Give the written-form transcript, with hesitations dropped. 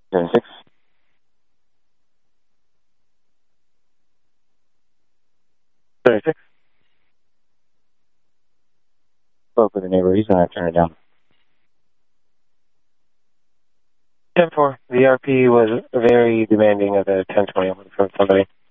36. Spoke with the neighbor. He's going to turn it down. 10-4. The RP was very demanding of a 1021 from somebody.